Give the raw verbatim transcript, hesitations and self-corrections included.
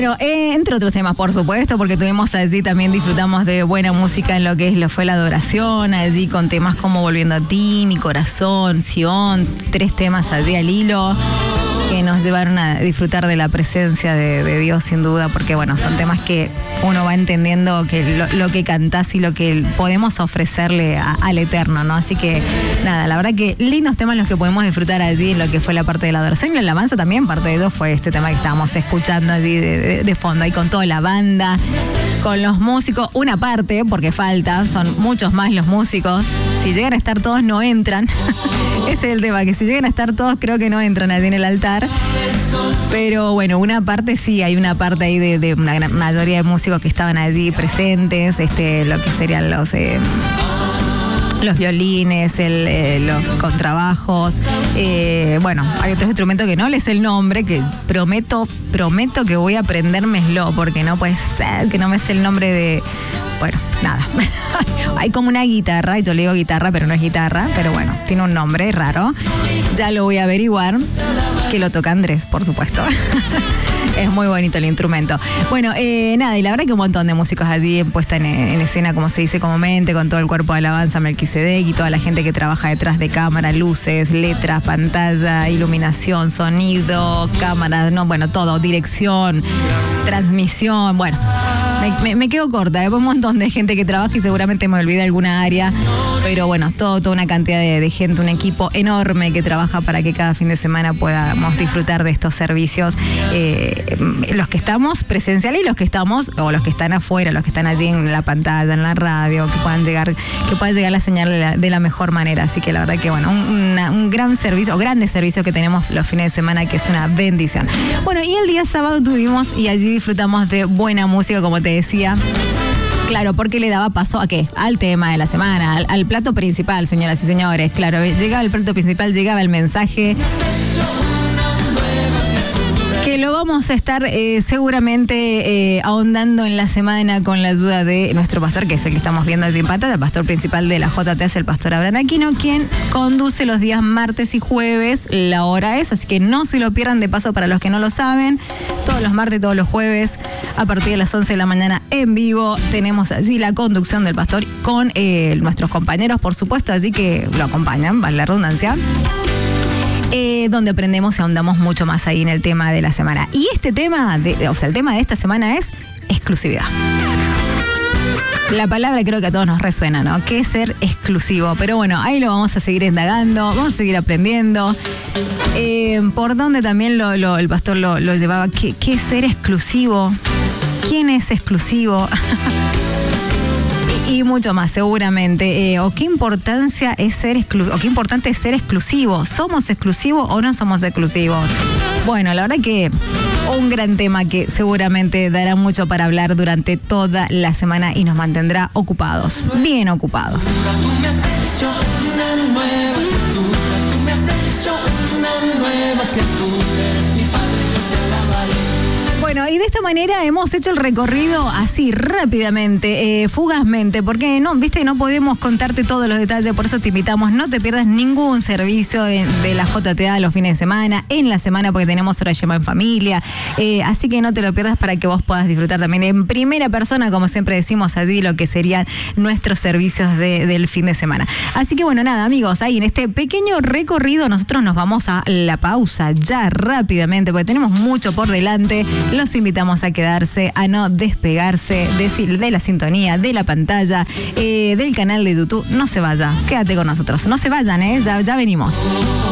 Bueno, eh, entre otros temas, por supuesto, porque tuvimos allí, también disfrutamos de buena música en lo que es, lo fue la adoración, allí con temas como Volviendo a ti, Mi corazón, Sion, tres temas allí al hilo que nos llevaron a disfrutar de la presencia de, de Dios, sin duda, porque bueno, son temas que uno va entendiendo que lo, lo que cantás y lo que podemos ofrecerle a, al Eterno, ¿no? Así que nada, la verdad que lindos temas los que podemos disfrutar allí en lo que fue la parte de la adoración y la alabanza también. Parte de ello fue este tema que estábamos escuchando allí de, de, de fondo, ahí con toda la banda, con los músicos, una parte, porque falta, son muchos más los músicos. Si llegan a estar todos, no entran. Ese es el tema, que si llegan a estar todos, creo que no entran allí en el altar. Pero bueno, una parte sí, hay una parte ahí de, de una gran mayoría de músicos que estaban allí presentes, este, lo que serían los... Eh, los violines, el, eh, los contrabajos, eh, bueno, hay otros instrumentos que no les sé el nombre, que prometo, prometo que voy a aprendérmelo, porque no puede ser que no me sé el nombre de... Bueno, nada. Hay como una guitarra, y yo le digo guitarra, pero no es guitarra, pero bueno, tiene un nombre raro. Ya lo voy a averiguar, que lo toca Andrés, por supuesto. Es muy bonito el instrumento. Bueno, eh, nada, y la verdad que un montón de músicos allí puesta en, en escena, como se dice comúnmente, con todo el cuerpo de alabanza Melquisedec y toda la gente que trabaja detrás de cámara, luces, letras, pantalla, iluminación, sonido, cámaras, no, bueno, todo, dirección, transmisión, bueno. Me, me, me quedo corta, hay un montón de gente que trabaja y seguramente me olvida alguna área, pero bueno, todo, toda una cantidad de, de gente, un equipo enorme que trabaja para que cada fin de semana podamos disfrutar de estos servicios, eh, los que estamos presenciales y los que estamos, o los que están afuera, los que están allí en la pantalla, en la radio, que puedan llegar, que pueda llegar la señal de la, de la mejor manera. Así que la verdad que bueno, un, una, un gran servicio, o grandes servicios que tenemos los fines de semana, que es una bendición. Bueno, y el día sábado tuvimos, y allí disfrutamos de buena música, como te decía. Claro, porque le daba paso a qué, al tema de la semana, al, al plato principal, señoras y señores. Claro, llegaba el plato principal, llegaba el mensaje, que lo vamos a estar eh, seguramente eh, ahondando en la semana con la ayuda de nuestro pastor, que es el que estamos viendo desde en pantalla, el pastor principal de la J T es el pastor Abraham Aquino, quien conduce los días martes y jueves. La hora es, así que no se lo pierdan. De paso, para los que no lo saben, todos los martes y todos los jueves, a partir de las once de la mañana en vivo, tenemos allí la conducción del pastor con eh, nuestros compañeros, por supuesto, allí que lo acompañan, vale la redundancia. Eh, donde aprendemos y ahondamos mucho más ahí en el tema de la semana. Y este tema, de, de, o sea, el tema de esta semana es exclusividad. La palabra creo que a todos nos resuena, ¿no? ¿Qué es ser exclusivo? Pero bueno, ahí lo vamos a seguir indagando, vamos a seguir aprendiendo. Eh, por dónde también lo, lo, el pastor lo, lo llevaba. ¿Qué, ¿Qué es ser exclusivo? ¿Quién es exclusivo? Y mucho más, seguramente. Eh, o qué importancia es ser exclu- o qué importante es ser exclusivo. ¿Somos exclusivos o no somos exclusivos? Bueno, la verdad que un gran tema que seguramente dará mucho para hablar durante toda la semana y nos mantendrá ocupados, bien ocupados. Bueno, y de esta manera hemos hecho el recorrido así rápidamente, eh, fugazmente, porque no, viste, no podemos contarte todos los detalles, por eso te invitamos, no te pierdas ningún servicio de, de la J T A los fines de semana, en la semana, porque tenemos hora lleva en familia, eh, así que no te lo pierdas para que vos puedas disfrutar también en primera persona, como siempre decimos allí, lo que serían nuestros servicios de, del fin de semana. Así que bueno, nada, amigos, ahí en este pequeño recorrido nosotros nos vamos a la pausa ya rápidamente, porque tenemos mucho por delante. Los invitamos a quedarse, a no despegarse de, de la sintonía, de la pantalla, eh, del canal de YouTube. No se vaya, quédate con nosotros. No se vayan, ¿eh? Ya, ya venimos.